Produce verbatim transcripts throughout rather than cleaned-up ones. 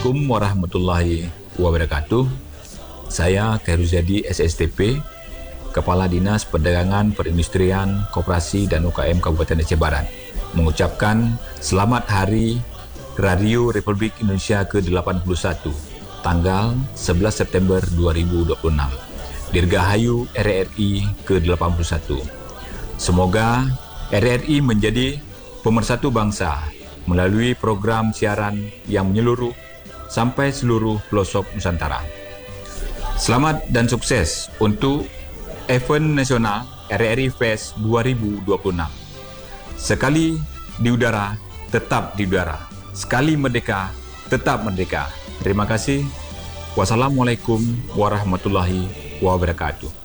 Assalamualaikum warahmatullahi wabarakatuh. Saya Khairuzadi S S T P, Kepala Dinas Perdagangan, Perindustrian, Koperasi dan U K M Kabupaten Aceh Barat, mengucapkan selamat Hari Radio Republik Indonesia ke delapan puluh satu, tanggal sebelas September dua ribu dua puluh enam. Dirgahayu R R I ke delapan puluh satu. Semoga R R I menjadi pemersatu bangsa melalui program siaran yang menyeluruh sampai seluruh pelosok Nusantara. Selamat dan sukses untuk event nasional R R I Fest dua ribu dua puluh enam. Sekali di udara, tetap di udara. Sekali merdeka, tetap merdeka. Terima kasih. Wassalamualaikum warahmatullahi wabarakatuh.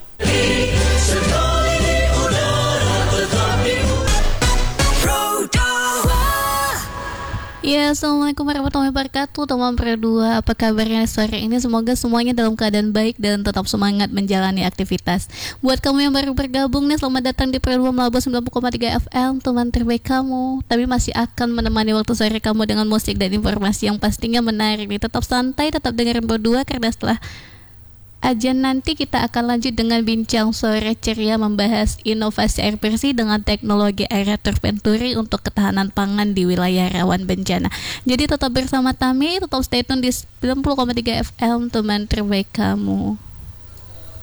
Ya, Assalamualaikum warahmatullahi wabarakatuh. Teman Pro dua, apa kabarnya sore ini? Semoga semuanya dalam keadaan baik dan tetap semangat menjalani aktivitas. Buat kamu yang baru bergabung nih, selamat datang di Pro dua Melabo sembilan puluh koma tiga F M, teman terbaik kamu. Tapi masih akan menemani waktu sore kamu dengan musik dan informasi yang pastinya menarik nih. Tetap santai, tetap dengerin Pro dua, karena setelah ajan nanti kita akan lanjut dengan bincang sore ceria membahas inovasi air bersih dengan teknologi aerator Venturi untuk ketahanan pangan di wilayah rawan bencana. Jadi tetap bersama kami, tetap stay tune di sembilan puluh koma tiga F M, teman terbaik kamu.